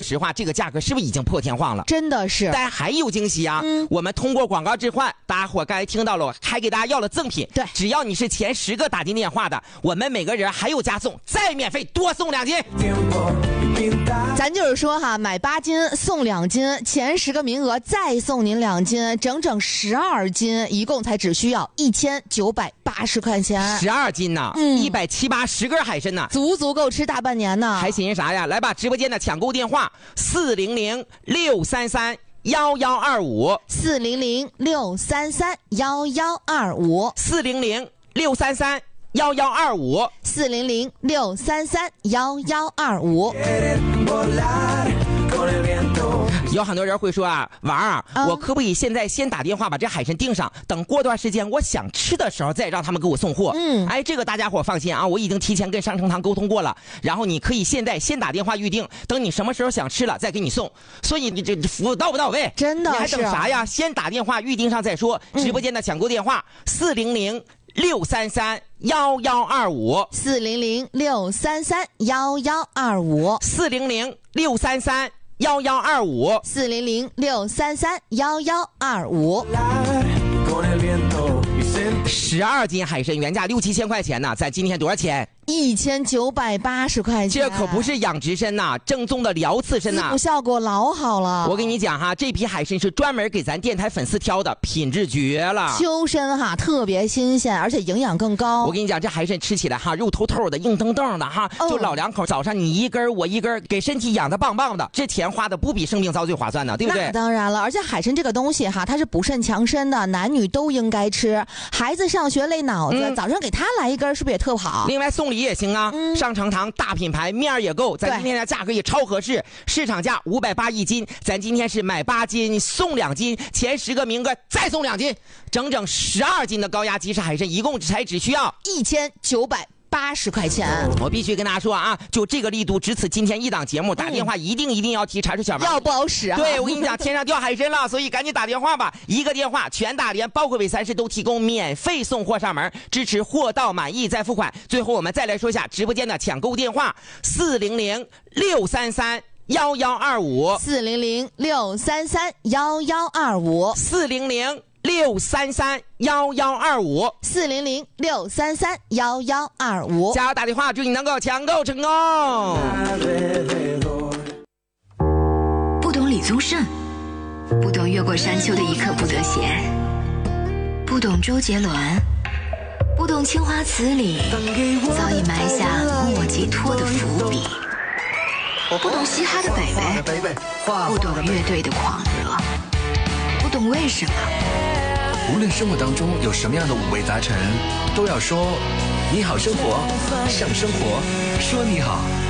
实话，这个价格是不是已经破天荒了？ 真的是。 但还有惊喜啊！我们通过广告置换，大家伙刚才听到了，还给大家要了赠品。 对， 只要你是前10个打进电话的，我们每个人还有加送，再免费多送2斤。 咱就是说哈，买8斤送2斤，前10个名额再送您2斤，整整12斤，一共才只需要1980块钱。 12斤呐，170-80根海参呐， 足够吃大半年呢。 还寻思啥呀？来吧，直播间的抢购电话400-633-1125 400-633-1125 400-633-1125 400-633-1125。 有很多人会说啊，王儿，我可不可以现在先打电话把这海参订上，等过段时间我想吃的时候再让他们给我送货？哎，这个大家伙放心啊，我已经提前跟商城堂沟通过了，然后你可以现在先打电话预定，等你什么时候想吃了再给你送。所以你这服务到不到位？ 真的是， 你还等啥呀？先打电话预定上再说。直播间的抢购电话400-633-1125 400-633-1125 400-633-1125 400-633-1125。 12斤海参原价6-7千块钱呢，咱今天多少钱 ？1980块钱。 这可不是养殖参呐，正宗的辽刺参呐， 滋补效果老好了。 我跟你讲哈，这批海参是专门给咱电台粉丝挑的，品质绝了。 秋参哈，特别新鲜，而且营养更高。 我跟你讲，这海参吃起来哈，肉透透的，硬登登的哈，就老两口，早上你一根我一根，给身体养的棒棒的，这钱花的不比生病遭罪划算呢，对不对？ 那当然了，而且海参这个东西哈，它是补肾强身的，男女都应该吃。孩子上学累脑子，早上给他来一根，是不是也特好？ 另外送礼也行啊，上城堂大品牌，面儿也够，咱今天的价格也超合适，市场价580一斤，咱今天是买8斤送2斤，前10个名额再送2斤，整整12斤的高压鸡翅海参，一共只需要 1980块钱。 我必须跟大家说啊，就这个力度，只此今天一档节目，打电话一定要提查出小王， 要不好使啊！ 对，我跟你讲，天上掉海参了，所以赶紧打电话吧，一个电话全大连，包括伪3市都提供免费送货上门，支持货到满意再付款。最后我们再来说一下直播间的抢购电话：400-633-1125 400-633-1125 400-633-1125 400-633-1125。 加油打电话，祝你能够抢购成功。 不懂李宗盛，不懂越过山丘的一刻不得闲，不懂周杰伦，不懂青花瓷里早已埋下莫吉托的伏笔，不懂嘻哈的北北，不懂乐队的狂热，不懂为什么。 无论生活当中有什么样的五味杂陈，都要说你好生活，向生活说你好。